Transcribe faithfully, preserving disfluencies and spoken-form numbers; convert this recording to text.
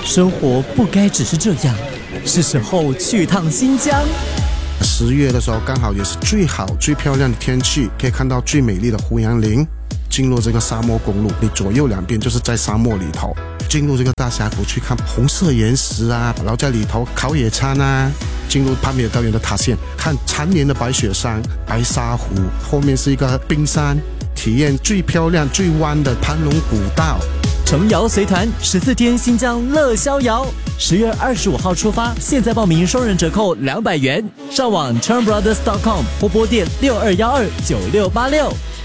生活不该只是这样，是时候去趟新疆。 十月的时候刚好也是最好最漂亮的天气，可以看到最美丽的胡杨林。进入这个沙漠公路，你左右两边就是在沙漠里头。进入这个大峡谷去看红色岩石啊，然后在里头烤野餐啊。进入帕米尔高原的塔县，看缠绵的白雪山、白沙湖，后面是一个冰山，体验最漂亮最弯的盘龙古道。 程瑶随团十四天新疆乐逍遥，十月二十五号出发，现在报名双人折扣两百元。上网 turn brothers dot com 或拨电六二一二九六八六。